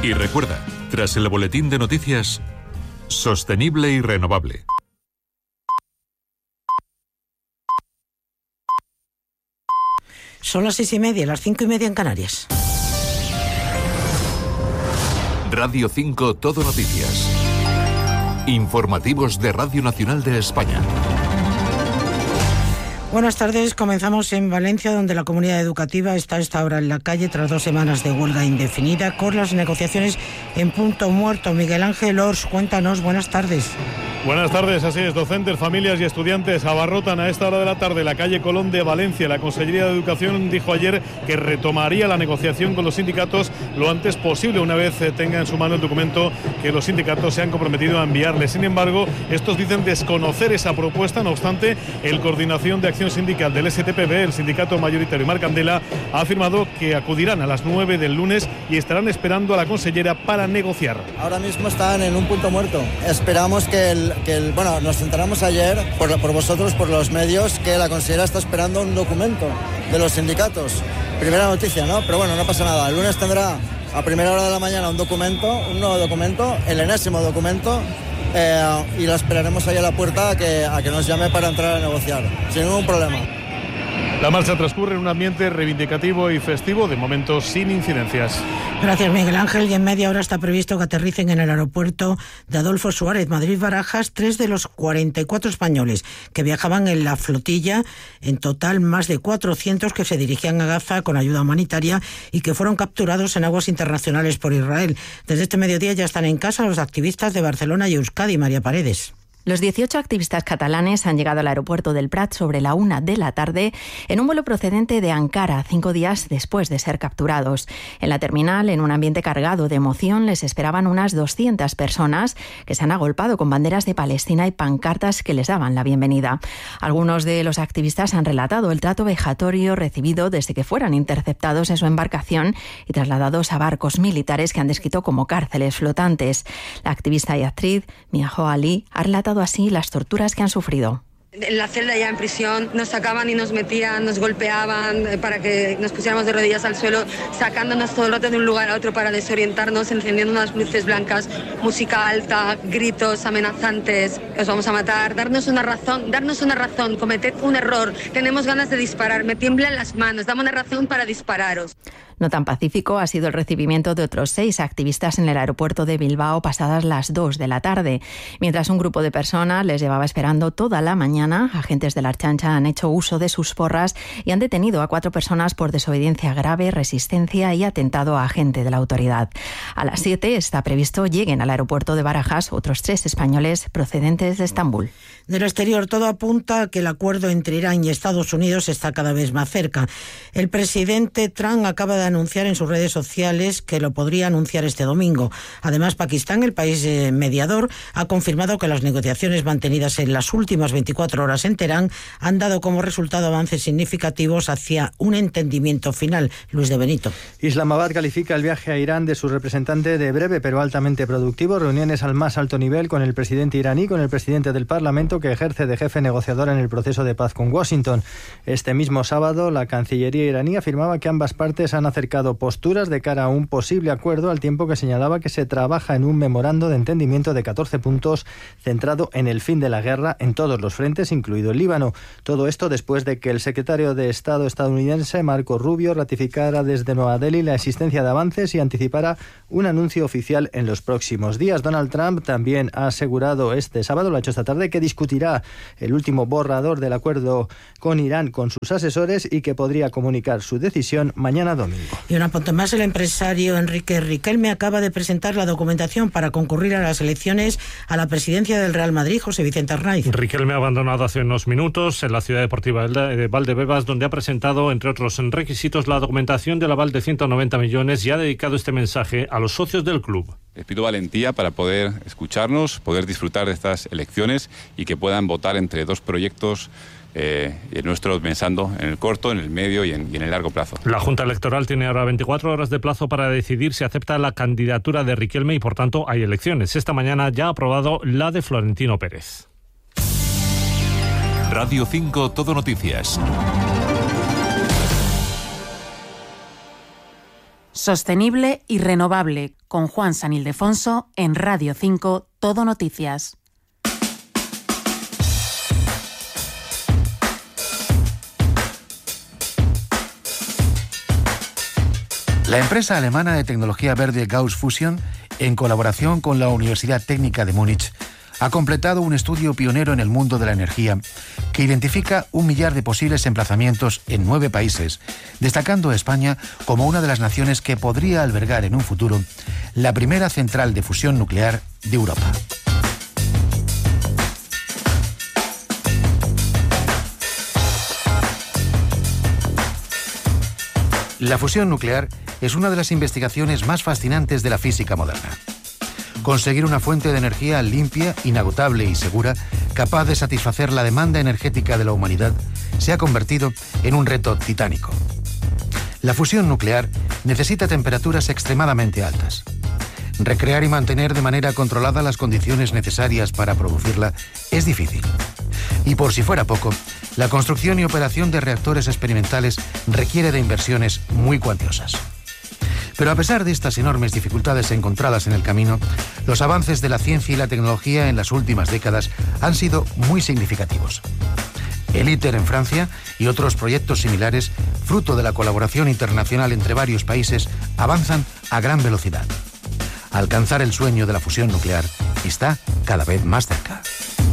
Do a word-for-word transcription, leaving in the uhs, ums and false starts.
Y recuerda, tras el boletín de noticias, sostenible y renovable. Son las seis y media, las cinco y media en Canarias. Radio cinco Todo Noticias. Informativos de Radio Nacional de España. Buenas tardes, comenzamos en Valencia, donde la comunidad educativa está a esta hora en la calle tras dos semanas de huelga indefinida con las negociaciones en punto muerto. Miguel Ángel Ors, cuéntanos, buenas tardes. Buenas tardes, así es, docentes, familias y estudiantes abarrotan a esta hora de la tarde la calle Colón de Valencia. La Consellería de Educación dijo ayer que retomaría la negociación con los sindicatos lo antes posible, una vez tenga en su mano el documento que los sindicatos se han comprometido a enviarle. Sin embargo, estos dicen desconocer esa propuesta. No obstante, el Coordinación de Acción Sindical del S T P B, el sindicato mayoritario Marcandela, ha afirmado que acudirán a las nueve del lunes y estarán esperando a la consellera para negociar. Ahora mismo están en un punto muerto. Esperamos que el que el, bueno, nos enteramos ayer por, por vosotros, por los medios, que la consellera está esperando un documento de los sindicatos. Primera noticia, ¿no? Pero bueno, no pasa nada. El lunes tendrá a primera hora de la mañana un documento, un nuevo documento, el enésimo documento, eh, y la esperaremos ahí a la puerta a que, a que nos llame para entrar a negociar, sin ningún problema. La marcha transcurre en un ambiente reivindicativo y festivo, de momento sin incidencias. Gracias, Miguel Ángel. Y en media hora está previsto que aterricen en el aeropuerto de Adolfo Suárez, Madrid-Barajas, tres de los cuarenta y cuatro españoles que viajaban en la flotilla, en total más de cuatrocientos que se dirigían a Gaza con ayuda humanitaria y que fueron capturados en aguas internacionales por Israel. Desde este mediodía ya están en casa los activistas de Barcelona y Euskadi. María Paredes. Los dieciocho activistas catalanes han llegado al aeropuerto del Prat sobre la una de la tarde en un vuelo procedente de Ankara, cinco días después de ser capturados. En la terminal, en un ambiente cargado de emoción, les esperaban unas doscientas personas que se han agolpado con banderas de Palestina y pancartas que les daban la bienvenida. Algunos de los activistas han relatado el trato vejatorio recibido desde que fueran interceptados en su embarcación y trasladados a barcos militares que han descrito como cárceles flotantes. La activista y actriz Miaho Ali ha relatado así las torturas que han sufrido. En la celda ya en prisión nos sacaban y nos metían, nos golpeaban para que nos pusiéramos de rodillas al suelo, sacándonos todo el rato de un lugar a otro para desorientarnos, encendiendo unas luces blancas, música alta, gritos amenazantes, os vamos a matar, darnos una razón, darnos una razón, cometed un error, tenemos ganas de disparar, me tiemblan las manos, dame una razón para dispararos. No tan pacífico ha sido el recibimiento de otros seis activistas en el aeropuerto de Bilbao pasadas las dos de la tarde. Mientras un grupo de personas les llevaba esperando toda la mañana, agentes de la Ertzaintza han hecho uso de sus porras y han detenido a cuatro personas por desobediencia grave, resistencia y atentado a agente de la autoridad. A las siete está previsto lleguen al aeropuerto de Barajas otros tres españoles procedentes de Estambul. Del exterior, todo apunta a que el acuerdo entre Irán y Estados Unidos está cada vez más cerca. El presidente Trump acaba de anunciar en sus redes sociales que lo podría anunciar este domingo. Además, Pakistán, el país mediador, ha confirmado que las negociaciones mantenidas en las últimas veinticuatro horas en Teherán han dado como resultado avances significativos hacia un entendimiento final. Luis de Benito. Islamabad califica el viaje a Irán de su representante de breve pero altamente productivo. Reuniones al más alto nivel con el presidente iraní, con el presidente del Parlamento, que ejerce de jefe negociador en el proceso de paz con Washington. Este mismo sábado, la Cancillería iraní afirmaba que ambas partes han acercado posturas de cara a un posible acuerdo, al tiempo que señalaba que se trabaja en un memorando de entendimiento de catorce puntos centrado en el fin de la guerra en todos los frentes, incluido el Líbano. Todo esto después de que el secretario de Estado estadounidense, Marco Rubio, ratificara desde Nueva Delhi la existencia de avances y anticipara un anuncio oficial en los próximos días. Donald Trump también ha asegurado este sábado, lo ha hecho esta tarde, que discutirá el último borrador del acuerdo con Irán con sus asesores y que podría comunicar su decisión mañana domingo. Y un apunte más, el empresario Enrique Riquelme acaba de presentar la documentación para concurrir a las elecciones a la presidencia del Real Madrid. José Vicente Arnaiz. Riquelme ha abandonado hace unos minutos en la ciudad deportiva de Valdebebas, donde ha presentado, entre otros requisitos, la documentación del aval de ciento noventa millones y ha dedicado este mensaje a los socios del club. Les pido valentía para poder escucharnos, poder disfrutar de estas elecciones y que puedan votar entre dos proyectos eh, nuestros, pensando en el corto, en el medio y en, y en el largo plazo. La Junta Electoral tiene ahora veinticuatro horas de plazo para decidir si acepta la candidatura de Riquelme y, por tanto, hay elecciones. Esta mañana ya ha aprobado la de Florentino Pérez. Radio cinco Todo Noticias. Sostenible y renovable, con Juan San Ildefonso en Radio cinco, Todo Noticias. La empresa alemana de tecnología verde Gauss Fusion, en colaboración con la Universidad Técnica de Múnich, ha completado un estudio pionero en el mundo de la energía que identifica un millar de posibles emplazamientos en nueve países, destacando a España como una de las naciones que podría albergar en un futuro la primera central de fusión nuclear de Europa. La fusión nuclear es una de las investigaciones más fascinantes de la física moderna. Conseguir una fuente de energía limpia, inagotable y segura, capaz de satisfacer la demanda energética de la humanidad, se ha convertido en un reto titánico. La fusión nuclear necesita temperaturas extremadamente altas. Recrear y mantener de manera controlada las condiciones necesarias para producirla es difícil. Y por si fuera poco, la construcción y operación de reactores experimentales requiere de inversiones muy cuantiosas. Pero a pesar de estas enormes dificultades encontradas en el camino, los avances de la ciencia y la tecnología en las últimas décadas han sido muy significativos. El ITER en Francia y otros proyectos similares, fruto de la colaboración internacional entre varios países, avanzan a gran velocidad. Alcanzar el sueño de la fusión nuclear está cada vez más cerca.